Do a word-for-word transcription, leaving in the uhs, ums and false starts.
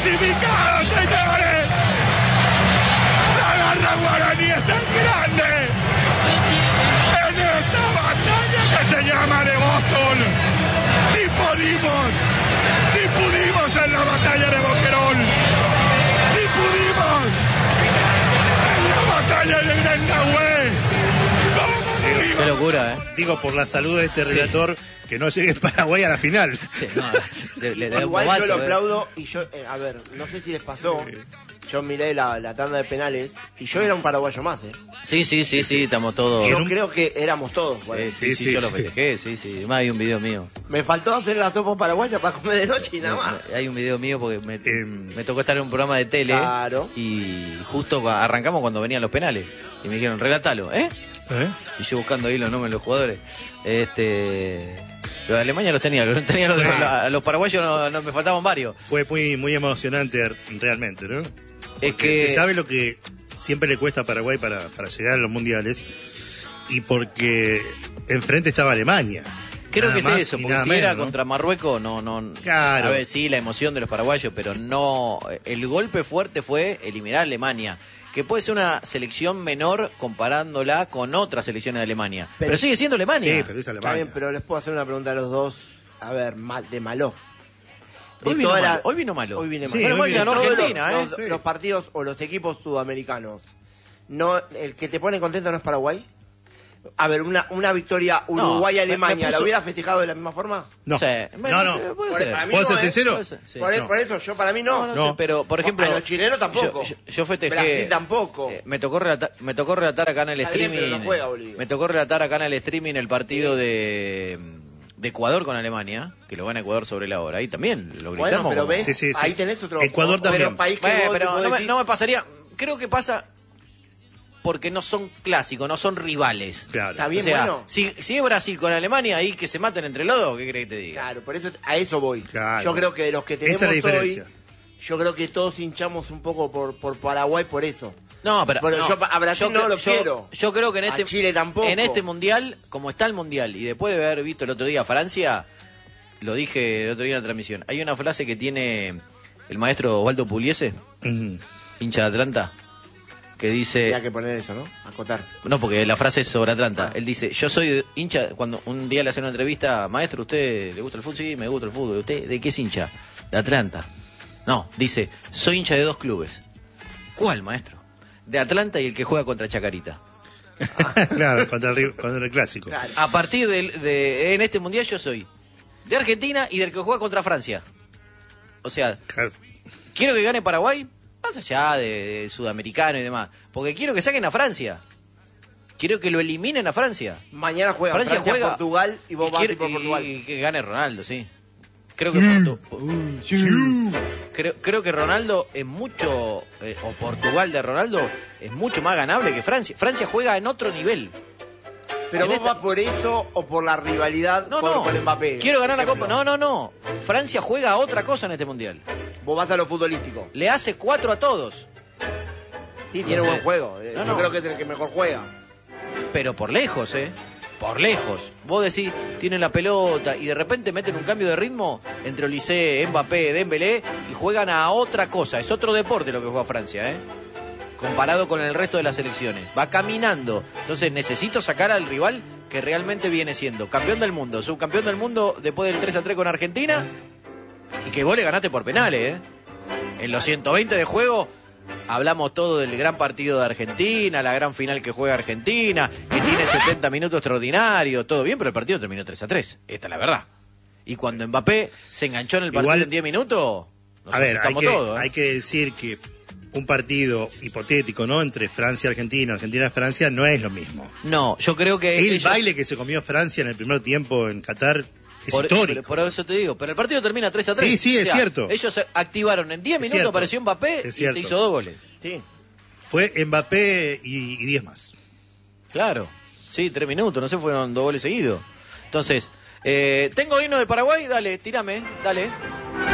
clasificado, señores. La garra guaraní es tan grande en esta batalla que se llama de Boston. Si pudimos, si pudimos en la batalla de Boquerón, si pudimos en la batalla de Grandahue, ¿cómo pudimos? Qué locura, ¿eh? Digo, por la salud de este Sí. relator, que no llegue Paraguay a la final. Sí, no, le, le da un Igual bobazo, yo lo ¿eh? aplaudo y yo, eh, a ver, no sé si les pasó, yo miré la, la tanda de penales y yo era un paraguayo más, ¿eh? Sí, sí, sí, sí, estamos todos. Yo creo que éramos todos, Sí, bueno. sí, sí, Sí, sí, yo lo sí. festejé, sí, sí. Además hay un video mío. Me faltó hacer la sopa paraguaya para comer de noche y nada más. Hay un video mío porque me, Eh, me tocó estar en un programa de tele. Claro. Y justo arrancamos cuando venían los penales. Y me dijeron, relatalo, ¿eh? ¿Eh? Y yo buscando ahí los nombres de los jugadores. Este. Pero Alemania los tenía, los tenía los, de- a los paraguayos no, no me faltaban varios. Fue muy, muy emocionante realmente, ¿no? Es Porque que se sabe lo que siempre le cuesta a Paraguay para, para llegar a los mundiales y porque enfrente estaba Alemania. creo Nada que es más eso, y porque nada si era menos, ¿no? contra Marruecos, no, no. Claro. A ver, sí, la emoción de los paraguayos, pero no. El golpe fuerte fue eliminar a Alemania, que puede ser una selección menor comparándola con otras selecciones de Alemania. Pero, Pero- sigue siendo Alemania. Sí, pero es Está Alemania. bien, pero les puedo hacer una pregunta a los dos, a ver, mal, de malo. De Hoy vino toda la- malo, hoy vino malo. Hoy vine Sí, malo. Bueno, hoy igual vino- ganó Todos Argentina, los, ¿eh? los- Sí. los partidos o los equipos sudamericanos, no, el que te pone contento no es Paraguay. A ver, una, una victoria No, me- me Uruguay-Alemania, ¿la puso- hubiera festejado de la misma forma? No, Sí, bueno, no, no. sí, puede Por- ser. para mí ¿Puedo no, ser ¿eh? sincero? Puede ser, sí. por, e- no. por eso, yo para mí no. No, no No. sé, pero por ejemplo, A los chilenos tampoco. Yo, yo- yo festejé. Brasil tampoco. eh, me tocó relatar, me tocó relatar acá en el Está bien, streaming. pero no juega Bolivia. Me tocó relatar acá en el streaming el partido de, de Ecuador con Alemania, que lo gana Ecuador sobre la hora. Ahí también lo gritamos. Bueno, pero como- ves, Sí, sí, sí. ahí tenés otro, Ecuador otro también. país que Bueno, vos te pero podés no me, decir- no me pasaría. Creo que pasa porque no son clásicos, no son rivales. Claro. Está bien, o sea, bueno. si, si es Brasil con Alemania, ahí que se maten entre los dos, ¿qué crees que te diga? Claro, por eso a eso voy. Claro. Yo creo que de los que tenemos Esa es la diferencia. hoy, yo creo que todos hinchamos un poco por, por Paraguay por eso. No, pero Bueno, no, yo a Brasil no cre- lo yo- quiero. Yo creo que en A este Chile tampoco. en este mundial, como está el mundial y después de haber visto el otro día Francia, lo dije el otro día en la transmisión. Hay una frase que tiene el maestro Osvaldo Pugliese, Ujú. hincha de Atlanta, que dice, Tenía que poner eso, ¿no? Acotar. no, porque la frase es sobre Atlanta. Él dice, yo soy de- hincha, cuando un día le hacen una entrevista, maestro, ¿usted le gusta el fútbol? Sí, me gusta el fútbol. ¿Usted de qué es hincha? De Atlanta. No, dice, soy hincha de dos clubes. ¿Cuál, maestro? De Atlanta y el que juega contra Chacarita. Claro, contra el, ri- contra el clásico. Claro. A partir del- de, en este mundial yo soy de Argentina y del que juega contra Francia. O sea, Claro. quiero que gane Paraguay, más allá de, de sudamericano y demás, porque quiero que saquen a Francia. Quiero que lo eliminen a Francia. Mañana juega Francia Francia, juega- Portugal y vos Y vas quiero- ir por y- Portugal. y que gane Ronaldo, sí. Creo que Portu- creo, creo que Ronaldo es mucho, eh, o Portugal de Ronaldo es mucho más ganable que Francia. Francia juega en otro nivel. Pero en vos esta- vas por eso o por la rivalidad No, con, no. con Mbappé. Quiero ganar la por ejemplo. Copa. No, no, no. Francia juega a otra cosa en este mundial. Vos vas a lo futbolístico. Le hace cuatro a todos, Sí, tiene No sé. buen juego. Eh, No, Yo no. creo que es el que mejor juega. pero por lejos, ¿eh? Por lejos. Vos decís, tienen la pelota y de repente meten un cambio de ritmo entre Olise, Mbappé, Dembélé y juegan a otra cosa. Es otro deporte lo que juega Francia, ¿eh? Comparado con el resto de las selecciones. Va caminando. Entonces necesito sacar al rival que realmente viene siendo campeón del mundo, subcampeón del mundo después del tres a tres con Argentina y que vos le ganaste por penales, ¿eh? En los ciento veinte de juego hablamos todo del gran partido de Argentina, la gran final que juega Argentina, que tiene setenta minutos extraordinarios, todo bien, pero el partido terminó tres a tres. Esta es la verdad. Y cuando Mbappé se enganchó en el partido Igual- en diez minutos, nos A ver, hay asustamos que, todos, ¿eh? hay que decir que un partido hipotético, ¿no? Entre Francia y Argentina, Argentina y Francia, no es lo mismo. No, yo creo que El ellos- baile que se comió Francia en el primer tiempo en Qatar es por, histórico. por eso te digo, pero el partido termina tres a tres. Sí, sí, es cierto. Ellos activaron en diez Es minutos, cierto. apareció Mbappé Es y cierto. te hizo dos goles. Sí. Fue Mbappé y, y diez más. Claro, sí, tres minutos, no sé, fueron dos goles seguidos. Entonces, eh, tengo himno de Paraguay, dale, tírame, dale.